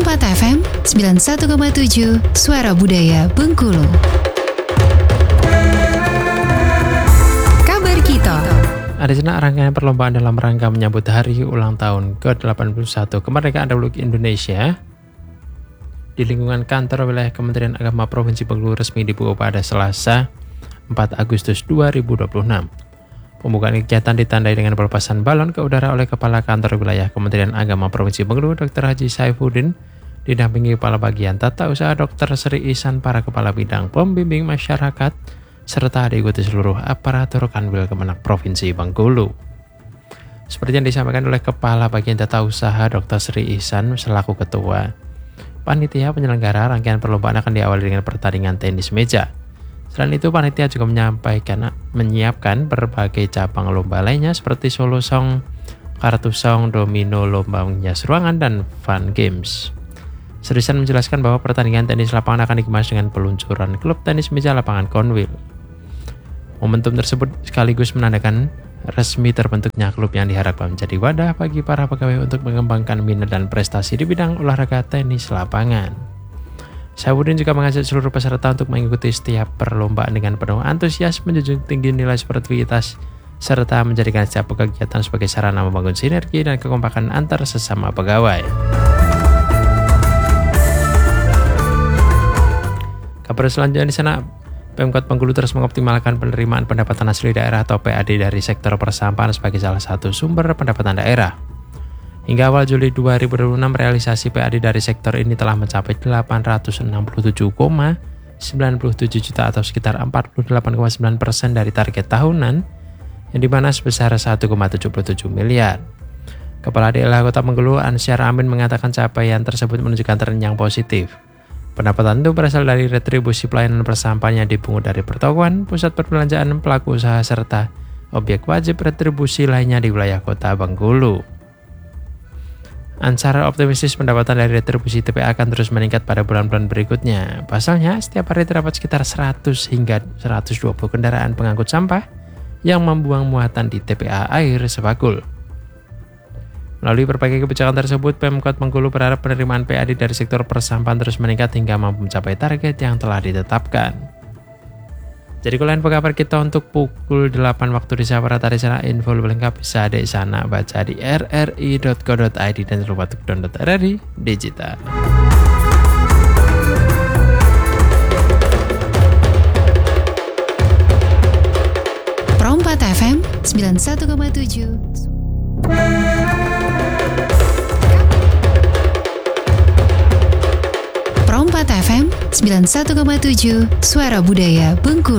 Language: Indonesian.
Pro 4 FM 91,7 Suara Budaya Bengkulu. Kabar kita. Ada jenak rangkaian perlombaan dalam rangka menyambut hari ulang tahun ke-81 Kemerdekaan Republik Indonesia di lingkungan kantor wilayah Kementerian Agama Provinsi Bengkulu resmi dibuka pada Selasa 4 Agustus 2026. Pembukaan kegiatan ditandai dengan pelepasan balon ke udara oleh Kepala Kantor Wilayah Kementerian Agama Provinsi Bengkulu, Dr. Haji Saifuddin, didampingi Kepala Bagian Tata Usaha Dr. Sri Ihsan, para Kepala Bidang Pembimbing Masyarakat, serta diikuti seluruh aparatur Kanwil Kemenak Provinsi Bengkulu. Seperti yang disampaikan oleh Kepala Bagian Tata Usaha Dr. Sri Ihsan selaku Ketua, panitia penyelenggara rangkaian perlombaan akan diawali dengan pertandingan tenis meja. Selain itu, panitia juga menyiapkan berbagai cabang lomba lainnya seperti solo song, kartu song, domino, lomba menghias ruangan, dan fun games. Sri Ihsan menjelaskan bahwa pertandingan tenis lapangan akan dikemas dengan peluncuran klub tenis meja lapangan Konwil. Momentum tersebut sekaligus menandakan resmi terbentuknya klub yang diharapkan menjadi wadah bagi para pegawai untuk mengembangkan minat dan prestasi di bidang olahraga tenis lapangan. Saifuddin juga mengajak seluruh peserta untuk mengikuti setiap perlombaan dengan penuh antusias, menjunjung tinggi nilai sportivitas, serta menjadikan setiap kegiatan sebagai sarana membangun sinergi dan kekompakan antar sesama pegawai. Kabar selanjutnya di sana, Pemkot Bengkulu terus mengoptimalkan penerimaan pendapatan asli daerah atau PAD dari sektor persampahan sebagai salah satu sumber pendapatan daerah. Hingga awal Juli 2026, realisasi PAD dari sektor ini telah mencapai 867,97 juta atau sekitar 48,9% dari target tahunan, yang dimana sebesar 1,77 miliar. Kepala Daerah Kota Bengkulu, Ansyar Amin, mengatakan capaian tersebut menunjukkan tren yang positif. Pendapatan itu berasal dari retribusi pelayanan persampahan yang dipungut dari pertokoan, pusat perbelanjaan, pelaku usaha, serta objek wajib retribusi lainnya di wilayah Kota Bengkulu. Ansar optimistis pendapatan dari retribusi TPA akan terus meningkat pada bulan-bulan berikutnya. Pasalnya, setiap hari terdapat sekitar 100 hingga 120 kendaraan pengangkut sampah yang membuang muatan di TPA air Sebakul. Melalui berbagai kebijakan tersebut, Pemkot Bengkulu berharap penerimaan PAD dari sektor persampahan terus meningkat hingga mampu mencapai target yang telah ditetapkan. Jadi kalau info kabar kita untuk pukul 8 waktu di Sawarat di sana, info lebih lengkap bisa di sana baca di rri.co.id dan jangan lupa untuk download RRI Digital. Pro 4 FM 91,7 Pro 4 FM 91,7 Suara Budaya Bengkulu.